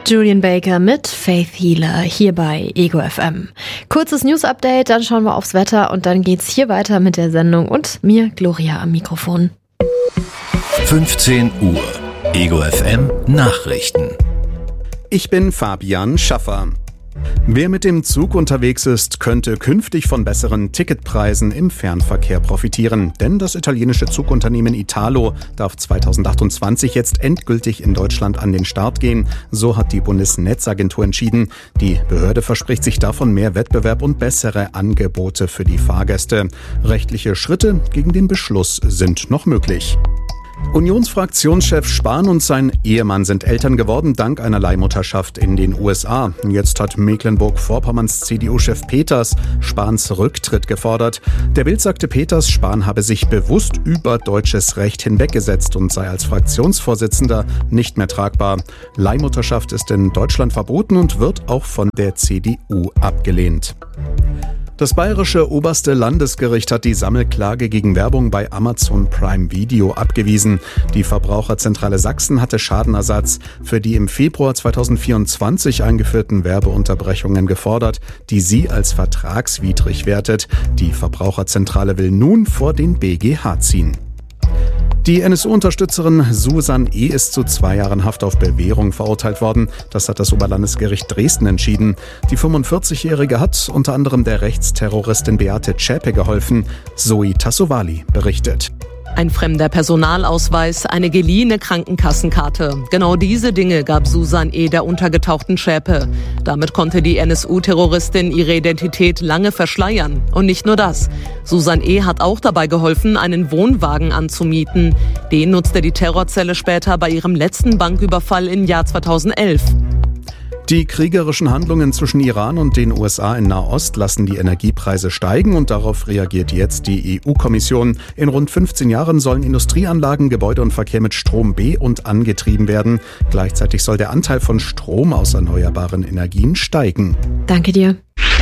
Julian Baker mit Faith Healer hier bei Ego FM. Kurzes News-Update, dann schauen wir aufs Wetter und dann geht's hier weiter mit der Sendung und mir, Gloria, am Mikrofon. 15 Uhr. Ego FM Nachrichten. Ich bin Fabian Schaffer. Wer mit dem Zug unterwegs ist, könnte künftig von besseren Ticketpreisen im Fernverkehr profitieren. Denn das italienische Zugunternehmen Italo darf 2028 jetzt endgültig in Deutschland an den Start gehen. So hat die Bundesnetzagentur entschieden. Die Behörde verspricht sich davon mehr Wettbewerb und bessere Angebote für die Fahrgäste. Rechtliche Schritte gegen den Beschluss sind noch möglich. Unionsfraktionschef Spahn und sein Ehemann sind Eltern geworden dank einer Leihmutterschaft in den USA. Jetzt hat Mecklenburg-Vorpommerns CDU-Chef Peters Spahns Rücktritt gefordert. Der Bild sagte Peters, Spahn habe sich bewusst über deutsches Recht hinweggesetzt und sei als Fraktionsvorsitzender nicht mehr tragbar. Leihmutterschaft ist in Deutschland verboten und wird auch von der CDU abgelehnt. Das bayerische oberste Landesgericht hat die Sammelklage gegen Werbung bei Amazon Prime Video abgewiesen. Die Verbraucherzentrale Sachsen hatte Schadenersatz für die im Februar 2024 eingeführten Werbeunterbrechungen gefordert, die sie als vertragswidrig wertet. Die Verbraucherzentrale will nun vor den BGH ziehen. Die NSU-Unterstützerin Susan E. ist zu 2 Jahren Haft auf Bewährung verurteilt worden. Das hat das Oberlandesgericht Dresden entschieden. Die 45-Jährige hat unter anderem der Rechtsterroristin Beate Zschäpe geholfen. Zoe Tassovali berichtet. Ein fremder Personalausweis, eine geliehene Krankenkassenkarte. Genau diese Dinge gab Susan E. der untergetauchten Zschäpe. Damit konnte die NSU-Terroristin ihre Identität lange verschleiern. Und nicht nur das. Susan E. hat auch dabei geholfen, einen Wohnwagen anzumieten. Den nutzte die Terrorzelle später bei ihrem letzten Banküberfall im Jahr 2011. Die kriegerischen Handlungen zwischen Iran und den USA in Nahost lassen die Energiepreise steigen und darauf reagiert jetzt die EU-Kommission. In rund 15 Jahren sollen Industrieanlagen, Gebäude und Verkehr mit Strom be- und angetrieben werden. Gleichzeitig soll der Anteil von Strom aus erneuerbaren Energien steigen. Danke dir.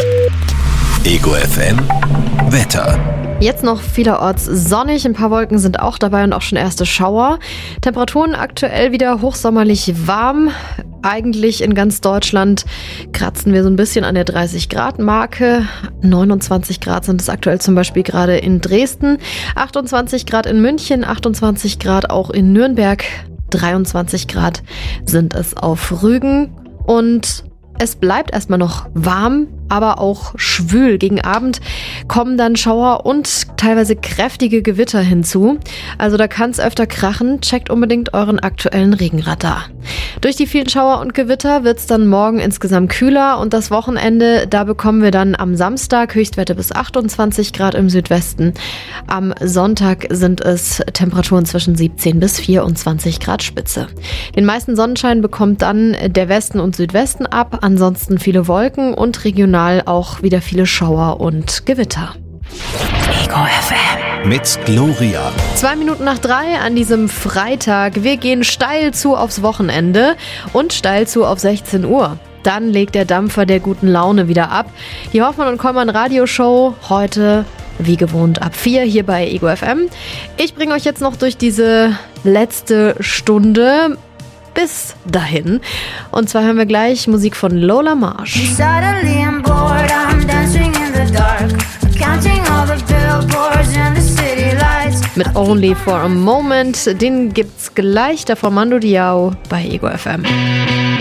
Ego FM Wetter. Jetzt noch vielerorts sonnig, ein paar Wolken sind auch dabei und auch schon erste Schauer. Temperaturen aktuell wieder hochsommerlich warm. Eigentlich in ganz Deutschland kratzen wir so ein bisschen an der 30-Grad-Marke. 29 Grad sind es aktuell zum Beispiel gerade in Dresden, 28 Grad in München, 28 Grad auch in Nürnberg, 23 Grad sind es auf Rügen und es bleibt erstmal noch warm, aber auch schwül. Gegen Abend kommen dann Schauer und teilweise kräftige Gewitter hinzu. Also da kann es öfter krachen. Checkt unbedingt euren aktuellen Regenradar. Durch die vielen Schauer und Gewitter wird es dann morgen insgesamt kühler und das Wochenende, da bekommen wir dann am Samstag Höchstwerte bis 28 Grad im Südwesten. Am Sonntag sind es Temperaturen zwischen 17 bis 24 Grad Spitze. Den meisten Sonnenschein bekommt dann der Westen und Südwesten ab. Ansonsten viele Wolken und regional auch wieder viele Schauer und Gewitter. Ego FM mit Gloria. 2 Minuten nach 3 an diesem Freitag. Wir gehen steil zu aufs Wochenende und steil zu auf 16 Uhr. Dann legt der Dampfer der guten Laune wieder ab. Die Hoffmann und Kollmann Radioshow heute wie gewohnt ab 4 hier bei Ego FM. Ich bringe euch jetzt noch durch diese letzte Stunde bis dahin. Und zwar hören wir gleich Musik von Lola Marsh. Mit Only for a Moment. Den gibt's gleich davor Mando Diao bei Ego FM.